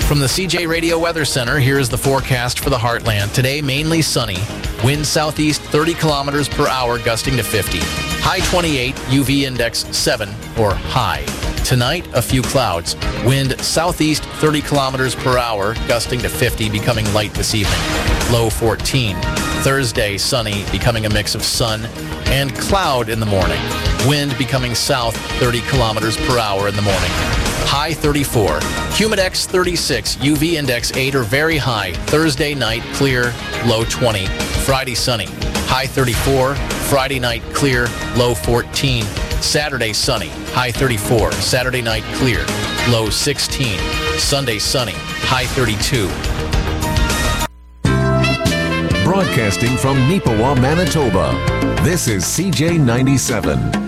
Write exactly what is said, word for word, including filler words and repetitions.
From the C J Radio Weather Center, here's the forecast for the Heartland. Today, mainly sunny. Wind southeast thirty kilometers per hour, gusting to fifty. High twenty-eight, U V index seven, or high. Tonight, a few clouds. Wind southeast thirty kilometers per hour, gusting to fifty, becoming light this evening. Low fourteen. Thursday, sunny, becoming a mix of sun and cloud in the morning. Wind becoming south thirty kilometers per hour in the morning. High thirty-four. Humidex thirty-six, U V index eight or very high. Thursday night, clear, low twenty. Friday, sunny. High thirty-four. Friday night, clear, low fourteen. Saturday, sunny. High thirty-four. Saturday night, clear, low sixteen. Sunday, sunny. High thirty-two. Broadcasting from Neepawa, Manitoba, this is C J ninety-seven.